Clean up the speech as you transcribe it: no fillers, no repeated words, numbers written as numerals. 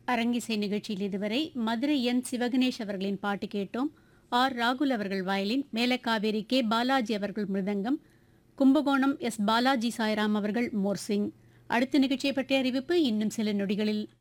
அரங்கிசை நிகழ்ச்சியில் இதுவரை மதுரை என் சிவகணேஷ் அவர்களின் பாட்டு கேட்டோம். ஆர் ராகுல் அவர்கள் வயலின், மேலக்காவேரி கே பாலாஜி அவர்கள் மிருதங்கம், கும்பகோணம் எஸ் பாலாஜி சாய்ராம் அவர்கள் மோர்சிங். அடுத்த நிகழ்ச்சியை பற்றிய அறிவிப்பு இன்னும் சில நொடிகளில்.